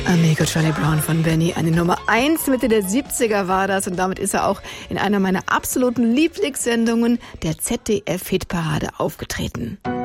Amigo Charlie Brown von Benny, eine Nummer 1 Mitte der 70er war das und damit ist er auch in einer meiner absoluten Lieblingssendungen der ZDF-Hitparade aufgetreten.